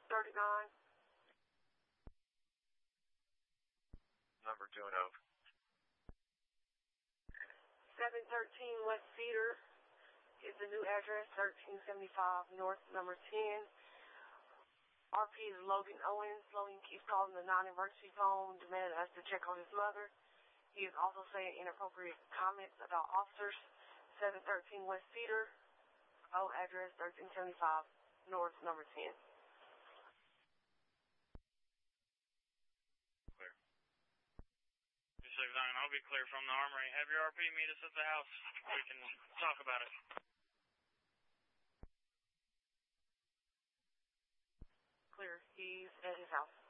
39. Number 2 and over. 713 West Cedar is the new address, 1375 North, number 10. RP is Logan Owens. Logan keeps calling the non-emergency phone, demanding us to check on his mother. He is also saying inappropriate comments about officers. 713 West Cedar, old address, 1375 North, number 10. I'll be clear from the armory. Have your RP meet us at the house. We can talk about it. Clear. He's at his house.